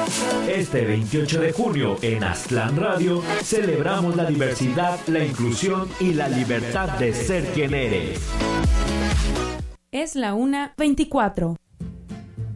Este 28 de junio en Aztlán Radio celebramos la diversidad, la inclusión y la libertad de ser quien eres. Es la 1:24.